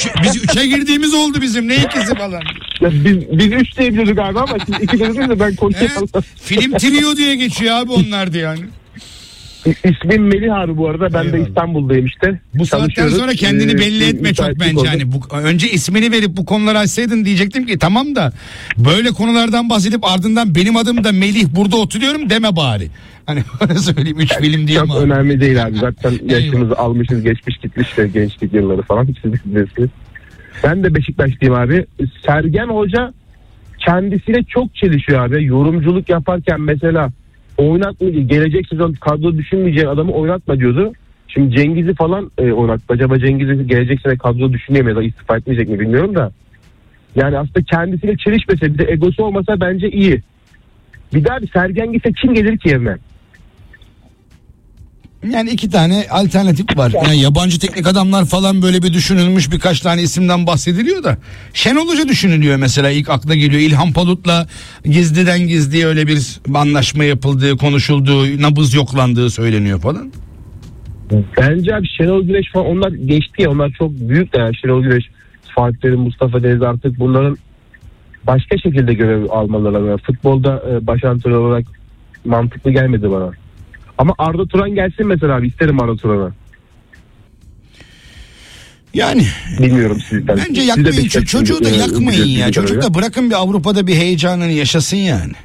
biz 3'e girdiğimiz oldu bizim. Ne ikisi falan. Ya biz 3 diye biliyorduk abi ama siz 2 dediniz de ben konuşuyorum. Evet, film trio diye geçiyor abi onlardı yani. İsmim Melih abi bu arada. Ben Eyvallah. de İstanbul'dayım işte. Bu saatten sonra kendini belli etme çok bence. Hani önce ismini verip bu konuları açsaydın diyecektim ki tamam da böyle konulardan bahsedip ardından benim adım da Melih burada oturuyorum deme bari. Hani öyle söyleyeyim 3 film diye ama. Çok önemli değil abi. Zaten yaşımızı almışız, geçmiş gitmiş de gençlik yılları falan. Hiç siz bilirsiniz. Ben de Beşiktaşlıyım abi. Sergen Hoca kendisiyle çok çelişiyor abi. Yorumculuk yaparken mesela gelecek sezon kadro düşünmeyeceğin adamı oynatma diyordu. Şimdi Cengiz'i falan oynatma. Acaba Cengiz'i gelecek sene kadro düşünüyor mu ya da istifa etmeyecek mi bilmiyorum da. Yani aslında kendisiyle çelişmese bir de egosu olmasa bence iyi. Bir daha bir Sergen gitse kim gelir ki yerine? Yani 2 tane alternatif var. Yani yabancı teknik adamlar falan böyle bir düşünülmüş, birkaç tane isimden bahsediliyor da. Şenol Hoca düşünülüyor mesela, ilk akla geliyor. İlhan Palut'la gizliden gizliye öyle bir anlaşma yapıldığı, konuşulduğu, nabız yoklandığı söyleniyor falan. Bence abi Şenol Güneş falan onlar geçti ya, onlar çok büyük de yani Şenol Güneş, Fatih Terim, Mustafa Denizli artık bunların başka şekilde görev almaları. Yani futbolda baş antrenör olarak mantıklı gelmedi bana. Ama Arda Turan gelsin mesela abi, isterim Arda Turan'ı. Yani bilmiyorum sizden. Bence yakmayın çocuğu da yakmayın ya. Çocuk da bırakın bir Avrupa'da bir heyecanını yaşasın yani.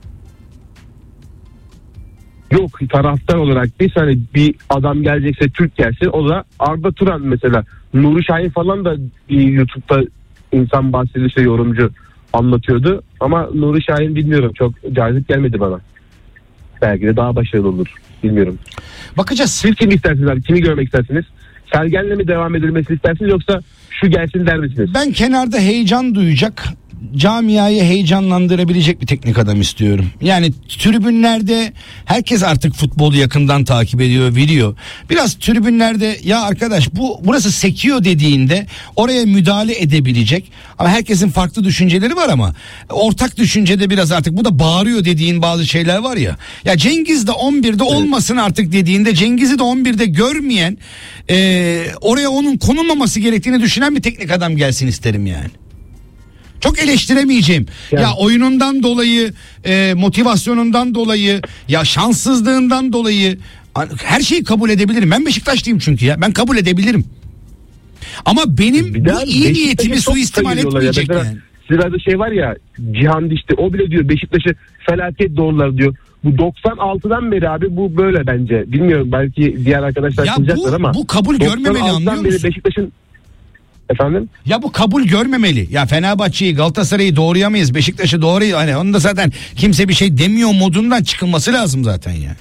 Yok, taraftar olarak bir hani bir adam gelecekse Türk gelsin, o da Arda Turan mesela. Nuri Şahin falan da YouTube'da insan bahsedilişte yorumcu anlatıyordu. Ama Nuri Şahin bilmiyorum, çok cazip gelmedi bana. Belki de daha başarılı olur. Bilmiyorum. Bakacağız. Siz kimi istersiniz abi? Kimi görmek istersiniz? Sergen'le mi devam edilmesini istersiniz yoksa şu gelsin der misiniz? Ben kenarda heyecan duyacak, camiayı heyecanlandırabilecek bir teknik adam istiyorum. Yani tribünlerde herkes artık futbolu yakından takip ediyor, biliyor. Biraz tribünlerde ya arkadaş burası sekiyor dediğinde oraya müdahale edebilecek. Ama herkesin farklı düşünceleri var ama ortak düşüncede biraz artık bu da bağırıyor dediğin bazı şeyler var ya. Ya Cengiz de 11'de olmasın artık dediğinde Cengiz'i de 11'de görmeyen, oraya onun konulmaması gerektiğini düşünen bir teknik adam gelsin isterim yani. Çok eleştiremeyeceğim. Yani. Ya oyunundan dolayı, motivasyonundan dolayı, ya şanssızlığından dolayı her şeyi kabul edebilirim. Ben Beşiktaşlıyım çünkü ya. Ben kabul edebilirim. Ama benim bu iyi niyetimi suistimal etmeyecek yani. Sırada şey var ya, Cihan Dişti, o bile diyor Beşiktaş'ı felaket doğrular diyor. Bu 96'dan beri abi bu böyle bence. Bilmiyorum, belki diğer arkadaşlar kızacaklar ama. Bu kabul görmemeli, anlıyor musun? Beşiktaş'ın efendim? Ya bu kabul görmemeli. Ya Fenerbahçe'yi, Galatasaray'ı doğrayamayız, Beşiktaş'ı doğrayız. Hani onu da zaten kimse bir şey demiyor modundan çıkılması lazım zaten ya.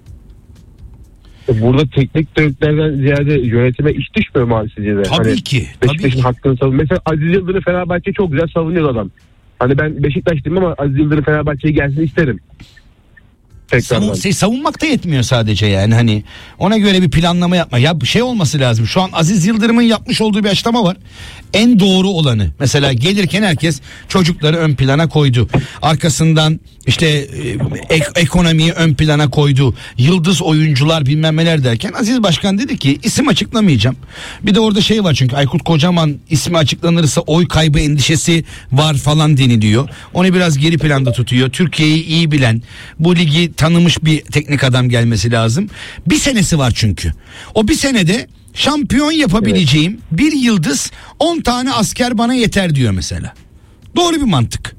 Burada teknik direktörlerden ziyade yönetime iş düşmüyor mu sizce de? Tabii hani ki. Beşiktaş'ın hakkını savunuyor. Mesela Aziz Yıldırım Fenerbahçe çok güzel savunuyor adam. Hani ben Beşiktaşlıyım ama Aziz Yıldırım Fenerbahçe'ye gelsin isterim. Savunmak da yetmiyor sadece yani, hani ona göre bir planlama yapma. Ya bir şey olması lazım. Şu an Aziz Yıldırım'ın yapmış olduğu bir açıklama var. En doğru olanı. Mesela gelirken herkes çocukları ön plana koydu. Arkasından işte ekonomiyi ön plana koydu. Yıldız oyuncular bilmem neler derken Aziz Başkan dedi ki isim açıklamayacağım. Bir de orada şey var çünkü Aykut Kocaman ismi açıklanırsa oy kaybı endişesi var falan deniliyor. Onu biraz geri planda tutuyor. Türkiye'yi iyi bilen, bu ligi tanımış bir teknik adam gelmesi lazım. Bir senesi var çünkü. O bir senede şampiyon yapabileceğim bir yıldız, 10 tane asker bana yeter diyor mesela. Doğru bir mantık.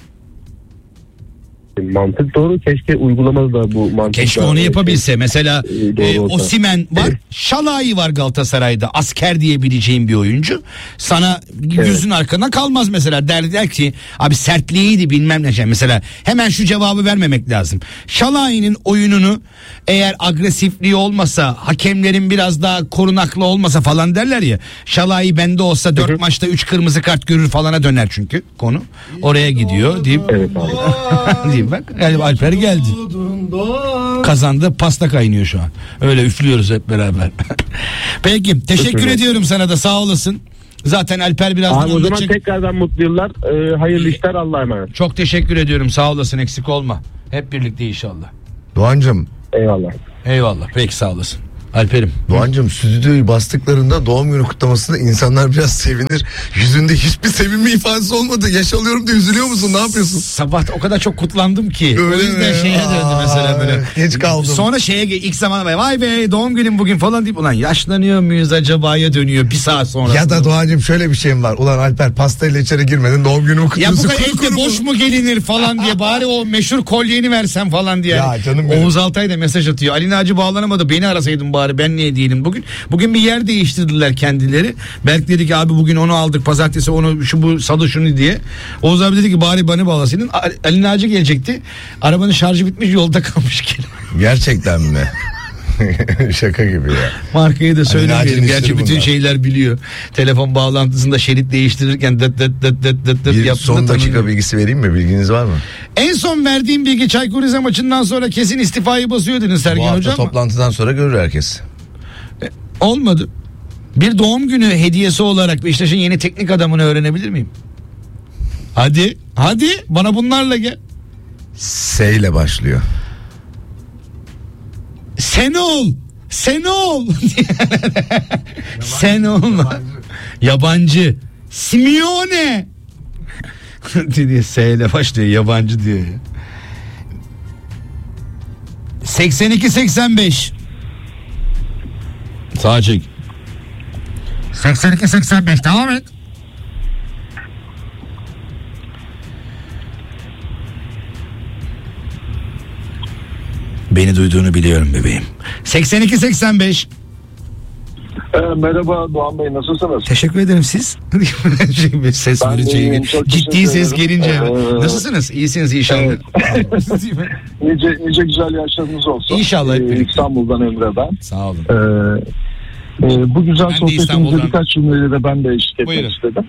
Mantık doğru, keşke uygulamalı da bu mantık. Keşke onu yapabilse. Mesela Osimhen var, Şalai var Galatasaray'da, asker diyebileceğim bir oyuncu. Sana gözün arkana kalmaz mesela, der ki abi sertliğiydi bilmem ne şey. Mesela hemen şu cevabı vermemek lazım. Şalai'nin oyununu eğer agresifliği olmasa, hakemlerin biraz daha korunaklı olmasa falan derler ya. Şalai bende olsa 4 maçta 3 kırmızı kart görür falana döner çünkü konu. Oraya gidiyor deyip. Evet abi. Deyip bak yani Alper geldi. Kazandı, pasta kaynıyor şu an. Öyle üflüyoruz hep beraber. Peki teşekkür ediyorum sana da, sağ olasın. Zaten Alper birazdan abi, o zaman tekrardan mutlu yıllar, hayırlı işler, Allah'a emanet. Çok teşekkür ediyorum, sağ olasın, eksik olma. Hep birlikte inşallah. Doğancığım. Eyvallah. Eyvallah, peki sağ olasın. Alper'im. Doğancığım, stüdyoyu bastıklarında doğum günü kutlamasında insanlar biraz sevinir. Yüzünde hiçbir sevinme ifadesi olmadı. Yaş alıyorum diye üzülüyor musun? Ne yapıyorsun? Sabah o kadar çok kutlandım ki. Öyle o yüzden mi? şeye döndü mesela böyle. Geç kaldım. Sonra ilk zaman vay be doğum günüm bugün falan deyip ulan yaşlanıyor muyuz acaba'ya dönüyor bir saat sonra. Ya da Doğancığım şöyle bir şeyim var. Ulan Alper pastayla içeri girmedin, doğum günümü Ya kutluyorsun. bu kadar elde boş mu gelinir falan diye bari o meşhur kolyeni versen falan diye. Ya canım benim. Oğuz Altay da mesaj atıyor. Ali Naci bağlanamadı, beni arasaydın bari, ben niye değilim bugün. Bugün bir yer değiştirdiler kendileri. Berk dedi ki abi bugün onu aldık, pazartesi onu şu bu salı şunu diye. Oğuz abi dedi ki bari beni bağlasaydın. Ali Naci gelecekti. Arabanın şarjı bitmiş, yolda kalmış. Gerçekten mi? Şaka gibi ya. Markayı da söylemeyelim. Naci'nin Gerçi işleri bütün bunlar. şeyler biliyor. Telefon bağlantısında şerit değiştirirken dıt Bir yaptığında son dakika tanınıyor. bilgisi vereyim mi? Bilginiz var mı? En son verdiğim bilgi Çaykur Rize maçından sonra kesin istifayı basıyor dedin Bu Sergen hafta Hocam. toplantıdan sonra görür herkes. Olmadı. Bir doğum günü hediyesi olarak Beşiktaş'ın yeni teknik adamını öğrenebilir miyim? Hadi bana bunlarla gel. S ile başlıyor. Sen ol. Sen olma. Yabancı. Simeone. diye S ile başlıyor, yabancı diyor ya. 82-85. Sağa çek. 82-85 devam et. Beni duyduğunu biliyorum bebeğim. 82-85. Merhaba Doğan Bey, nasılsınız? Teşekkür ederim, siz. Bir ses Ben de böyle iyiyim, çok ciddi teşekkür ses ederim. gelince. Nasılsınız? İyisiniz inşallah. Nice güzel yaşlarınız olsun. İnşallah hep birlikte. İstanbul'dan Emre ben. Sağ olun. Bu güzel Ben de sohbetimize İstanbul'dan. birkaç cümleyle de ben de eşlik etmek Buyurun. istedim.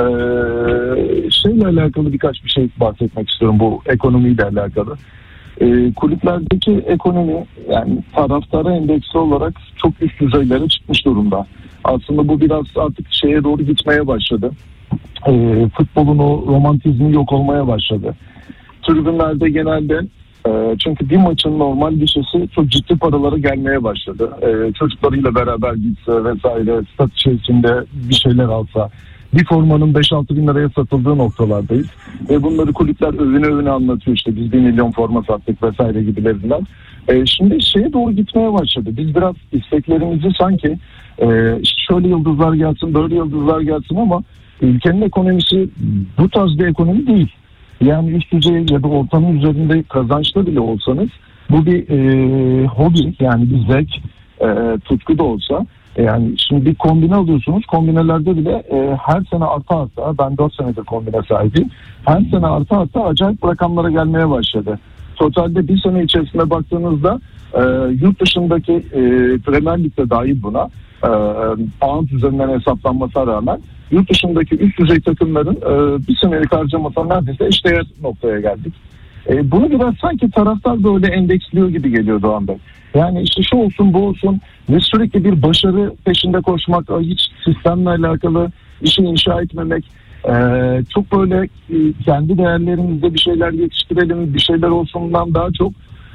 Şeyle alakalı birkaç bir şey bahsetmek istiyorum, bu ekonomiyle alakalı. Kulüplerdeki ekonomi, yani taraftara endeksli olarak çok üst düzeylere çıkmış durumda. Aslında bu biraz artık şeye doğru gitmeye başladı. Futbolun o romantizmi yok olmaya başladı. Tribünlerde genelde çünkü bir maçın normal gişesi çok ciddi paralara gelmeye başladı. Çocuklarıyla beraber gitse vesaire, stat içerisinde bir şeyler alsa, bir formanın 5-6 bin liraya satıldığı noktalardayız. Ve bunları kulüpler övüne anlatıyor, işte biz 1 milyon forma sattık vesaire gibilerinden. Şimdi şeye doğru gitmeye başladı. Biz biraz isteklerimizi sanki işte şöyle yıldızlar gelsin, böyle yıldızlar gelsin, ama ülkenin ekonomisi bu tarz bir ekonomi değil. Yani üst düzey ya da ortanın üzerinde kazançlı bile olsanız bu bir hobi, yani bir zevk, tutku da olsa. Yani şimdi bir kombine alıyorsunuz. Kombinelerde bile her sene arta ben 4 senedir kombine sahibiyim. Her sene arta acayip rakamlara gelmeye başladı. Totalde bir sene içerisinde baktığınızda yurt dışındaki Premier Lig'de dahil buna pound üzerinden hesaplanmasına rağmen yurt dışındaki üst düzey takımların bir senelik harcamasına neredeyse eşdeğer noktaya geldik. Bunu biraz sanki taraftar böyle endeksliyor gibi geliyor Doğan Bey. Yani işte şu olsun bu olsun ve sürekli bir başarı peşinde koşmak, hiç sistemle alakalı işi inşa etmemek, çok böyle kendi değerlerimizde bir şeyler yetiştirelim, bir şeyler olsundan daha çok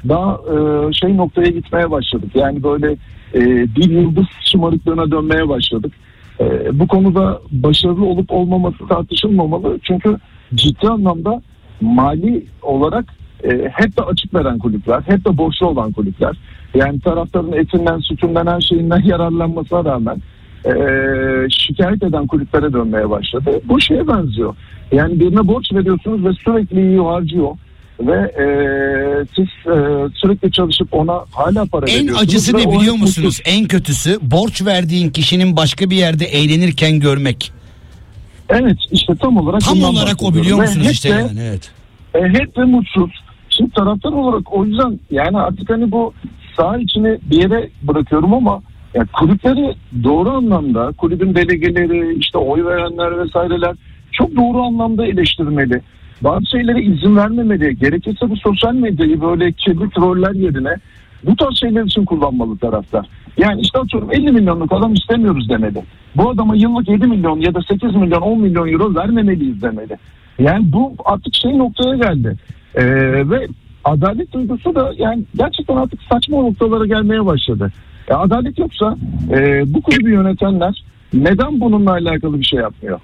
şey noktaya gitmeye başladık. Yani böyle bir yıldız şımarıklığına dönmeye başladık. Bu konuda başarılı olup olmaması tartışılmamalı. Çünkü ciddi anlamda mali olarak hep de açık veren kulüpler, hep de borçlu olan kulüpler. Yani taraftarın etinden, sütünden, her şeyinden yararlanmasına rağmen şikayet eden kulüplere dönmeye başladı. Bu şeye benziyor. Yani birine borç veriyorsunuz ve sürekli yiyor, harcıyor. Ve siz sürekli çalışıp ona hala para veriyorsunuz. En acısı ve ne o biliyor hep musunuz? mutsuz. En kötüsü borç verdiğin kişinin başka bir yerde eğlenirken görmek. Evet, işte tam olarak Tam bundan olarak o, bahsediyorum. biliyor Ve musunuz hep işte de- yani, evet. hep de mutsuz. Şimdi taraftar olarak o yüzden yani artık hani bu saha içini bir yere bırakıyorum, ama yani kulüpleri doğru anlamda, kulübün delegeleri, işte oy verenler vesaireler çok doğru anlamda eleştirmeli. Bazı şeylere izin vermemeli. Gerekirse bu sosyal medyayı böyle kirli troller yerine bu tarz şeyler için kullanmalı taraftar. Yani işte atıyorum 50 milyonluk adam istemiyoruz demeli. Bu adama yıllık 7 milyon ya da 8 milyon 10 milyon euro vermemeliyiz demeli. Yani bu artık şey noktaya geldi. Ve adalet duygusu da yani gerçekten artık saçma noktalara gelmeye başladı. Adalet yoksa bu kulübü yönetenler neden bununla alakalı bir şey yapmıyor?